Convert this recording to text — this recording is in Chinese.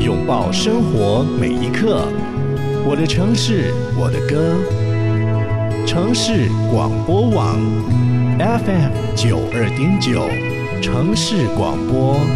拥抱生活每一刻。我的城市，我的歌。城市广播网 FM 92.9，城市广播。